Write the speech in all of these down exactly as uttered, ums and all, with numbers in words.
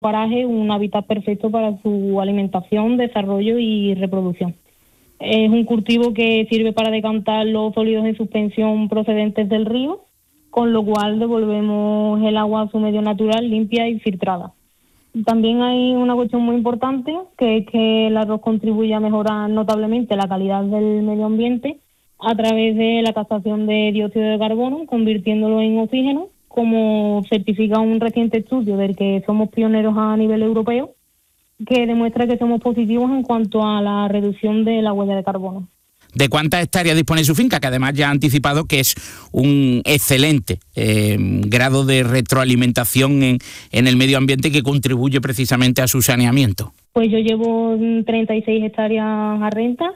paraje un hábitat perfecto para su alimentación, desarrollo y reproducción. Es un cultivo que sirve para decantar los sólidos en suspensión procedentes del río, con lo cual devolvemos el agua a su medio natural, limpia y filtrada. También hay una cuestión muy importante, que es que el arroz contribuye a mejorar notablemente la calidad del medio ambiente a través de la captación de dióxido de carbono, convirtiéndolo en oxígeno, como certifica un reciente estudio del que somos pioneros a nivel europeo, que demuestra que somos positivos en cuanto a la reducción de la huella de carbono. ¿De cuántas hectáreas dispone su finca? Que además ya ha anticipado que es un excelente eh, grado de retroalimentación en, en el medio ambiente que contribuye precisamente a su saneamiento. Pues yo llevo treinta y seis hectáreas a renta.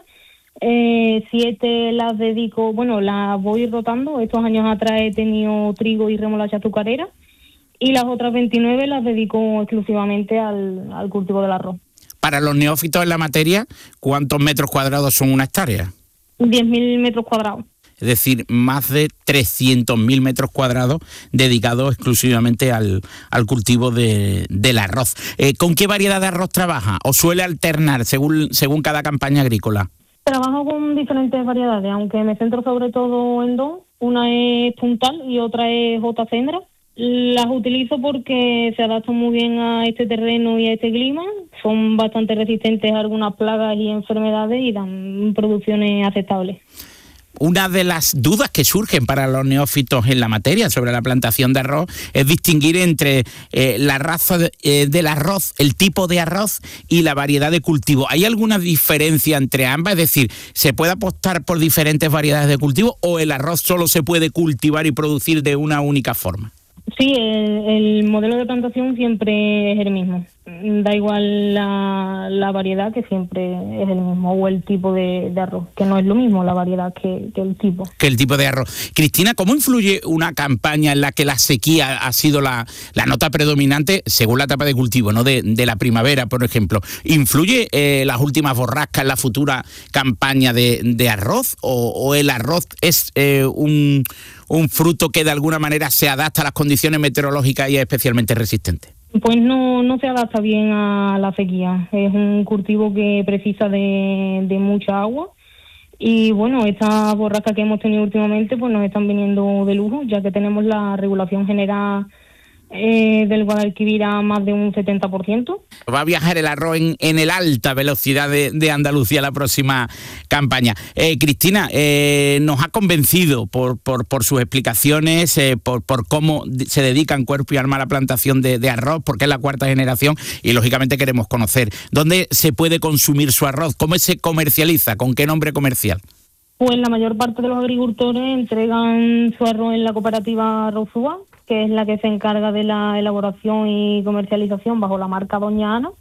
Eh, siete las dedico, bueno, las voy rotando. Estos años atrás he tenido trigo y remolacha azucarera, y las otras veintinueve las dedico exclusivamente al, al cultivo del arroz. Para los neófitos en la materia, ¿cuántos metros cuadrados son una hectárea? diez mil metros cuadrados. Es decir, más de trescientos mil metros cuadrados dedicados exclusivamente al, al cultivo de, del arroz. Eh, ¿Con qué variedad de arroz trabaja o suele alternar según, según cada campaña agrícola? Trabajo con diferentes variedades, aunque me centro sobre todo en dos. Una es puntal y otra es J. Cendra. Las utilizo porque se adaptan muy bien a este terreno y a este clima. Son bastante resistentes a algunas plagas y enfermedades y dan producciones aceptables. Una de las dudas que surgen para los neófitos en la materia sobre la plantación de arroz es distinguir entre eh, la raza de, eh, del arroz, el tipo de arroz y la variedad de cultivo. ¿Hay alguna diferencia entre ambas? Es decir, ¿se puede apostar por diferentes variedades de cultivo o el arroz solo se puede cultivar y producir de una única forma? Sí, el, el modelo de plantación siempre es el mismo. Da igual la, la variedad, que siempre es el mismo, o el tipo de, de arroz, que no es lo mismo la variedad que, que el tipo. Que el tipo de arroz. Cristina, ¿cómo influye una campaña en la que la sequía ha sido la, la nota predominante según la etapa de cultivo, ¿no? De, de la primavera, por ejemplo? ¿Influye eh, las últimas borrascas en la futura campaña de, de arroz? ¿O, o el arroz es eh, un, un fruto que de alguna manera se adapta a las condiciones meteorológicas y es especialmente resistente? Pues no, no se adapta bien a la sequía. Es un cultivo que precisa de, de mucha agua. Y bueno, estas borrascas que hemos tenido últimamente pues nos están viniendo de lujo, ya que tenemos la regulación general eh, del Guadalquivir a más de un setenta por ciento. Va a viajar el arroz en, en el alta velocidad de, de Andalucía la próxima campaña. Eh, Cristina, eh, nos ha convencido por, por, por sus explicaciones, eh, por, por cómo se dedican cuerpo y alma a la plantación de, de arroz, porque es la cuarta generación y lógicamente queremos conocer dónde se puede consumir su arroz, cómo se comercializa, con qué nombre comercial. Pues la mayor parte de los agricultores entregan su arroz en la cooperativa Arrozúa, que es la que se encarga de la elaboración y comercialización bajo la marca Doña Ana,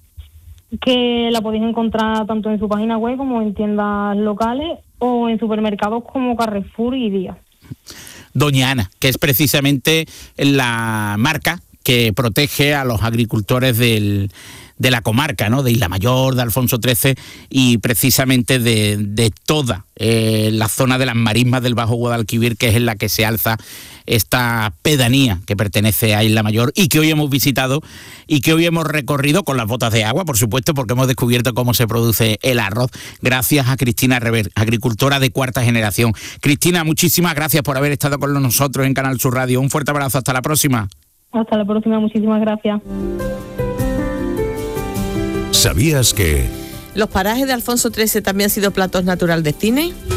que la podéis encontrar tanto en su página web como en tiendas locales o en supermercados como Carrefour y Día. Doña Ana, que es precisamente la marca que protege a los agricultores del, de la comarca, ¿no? De Isla Mayor, de Alfonso trece y precisamente de, de toda eh, la zona de las marismas del Bajo Guadalquivir, que es en la que se alza esta pedanía que pertenece a Isla Mayor y que hoy hemos visitado y que hoy hemos recorrido con las botas de agua, por supuesto, porque hemos descubierto cómo se produce el arroz, gracias a Cristina Rever, agricultora de cuarta generación. Cristina, muchísimas gracias por haber estado con nosotros en Canal Sur Radio. Un fuerte abrazo, hasta la próxima. Hasta la próxima, muchísimas gracias. ¿Sabías que los parajes de Alfonso trece también han sido platos natural de cine?